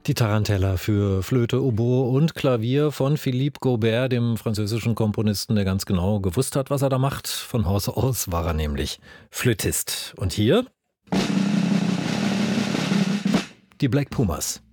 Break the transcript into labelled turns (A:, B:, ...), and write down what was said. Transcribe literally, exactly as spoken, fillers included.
A: Die Tarantella für Flöte, Oboe und Klavier von Philippe Gaubert, dem französischen Komponisten, der ganz genau gewusst hat, was er da macht. Von Haus aus war er nämlich Flötist. Und hier die Black Pumas.